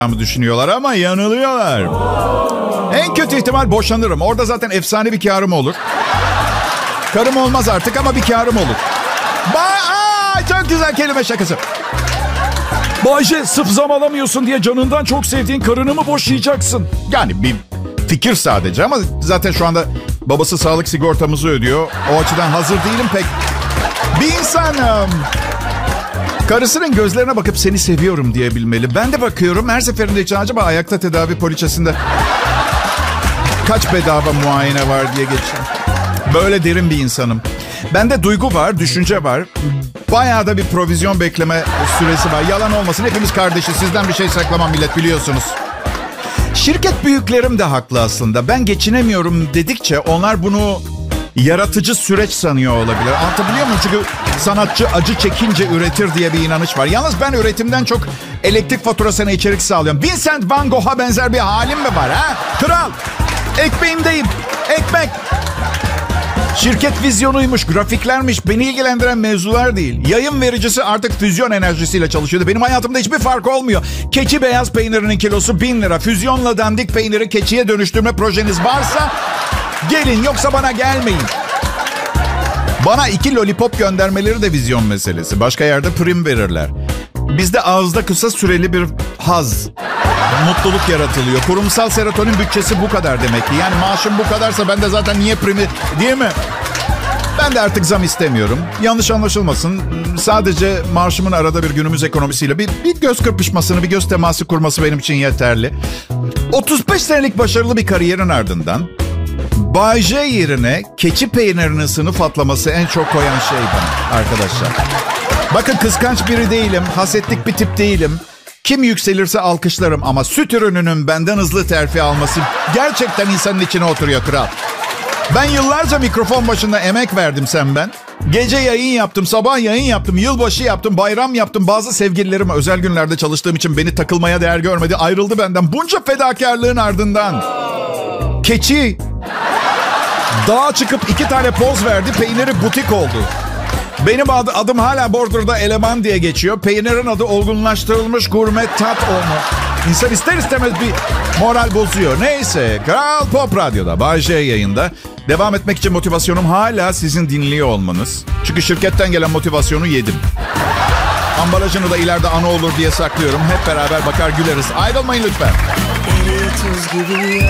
düşünüyorlar ama yanılıyorlar. En kötü ihtimal boşanırım. Orada zaten efsane bir karım olur. Karım olmaz artık ama bir karım olur. Çok güzel kelime şakası. Bayce, sırf zam alamıyorsun diye canından çok sevdiğin karını mı boşayacaksın? Yani bir fikir sadece ama zaten şu anda babası sağlık sigortamızı ödüyor. O açıdan hazır değilim pek. Bir insan karısının gözlerine bakıp seni seviyorum diyebilmeli. Ben de bakıyorum her seferinde için acaba ayakta tedavi poliçesinde kaç bedava muayene var diye geçiyor. Böyle derin bir insanım. Bende duygu var, düşünce var. Bayağı da bir provizyon bekleme süresi var. Yalan olmasın, hepimiz kardeşiz. Sizden bir şey saklamam millet, biliyorsunuz. Şirket büyüklerim de haklı aslında. Ben geçinemiyorum dedikçe onlar bunu yaratıcı süreç sanıyor olabilir. Anlatabiliyor muyum? Çünkü sanatçı acı çekince üretir diye bir inanış var. Yalnız ben üretimden çok elektrik faturasına içerik sağlıyorum. Vincent Van Gogh'a benzer bir halim mi var ha? Kral! Ekmeğimdeyim. Ekmek! Şirket vizyonuymuş, grafiklermiş. Beni ilgilendiren mevzular değil. Yayın vericisi artık füzyon enerjisiyle çalışıyordu. Benim hayatımda hiçbir fark olmuyor. Keçi beyaz peynirinin kilosu 1000 lira. Füzyonla dandik peyniri keçiye dönüştürme projeniz varsa gelin, yoksa bana gelmeyin. Bana 2 lollipop göndermeleri de vizyon meselesi. Başka yerde prim verirler. Bizde ağızda kısa süreli bir haz, mutluluk yaratılıyor. Kurumsal serotonin bütçesi bu kadar demek ki. Yani maaşım bu kadarsa ben de zaten niye primi, değil mi? Ben de artık zam istemiyorum. Yanlış anlaşılmasın. Sadece maaşımın arada bir günümüz ekonomisiyle bir göz kırpışmasını, bir göz teması kurması benim için yeterli. 35 senelik başarılı bir kariyerin ardından Bay J yerine keçi peynirinin sınıf atlaması en çok koyan şey bana arkadaşlar. Bakın, kıskanç biri değilim, hasetlik bir tip değilim. Kim yükselirse alkışlarım ama süt ürününün benden hızlı terfi alması gerçekten insanın içine oturuyor kral. Ben yıllarca mikrofon başında emek verdim ben. Gece yayın yaptım, sabah yayın yaptım, yılbaşı yaptım, bayram yaptım. Bazı sevgililerim özel günlerde çalıştığım için beni takılmaya değer görmedi, ayrıldı benden. Bunca fedakarlığın ardından keçi dağa çıkıp 2 tane poz verdi, peyniri butik oldu. Benim adım hala Border'da eleman diye geçiyor. Peynirin adı olgunlaştırılmış gurme tat olma. İnsan ister istemez bir moral bozuyor. Neyse, Kral Pop Radyo'da, Bay J yayında. Devam etmek için motivasyonum hala sizin dinliyor olmanız. Çünkü şirketten gelen motivasyonu yedim. Ambalajını da ileride anı olur diye saklıyorum. Hep beraber bakar güleriz. Ayrılmayın lütfen.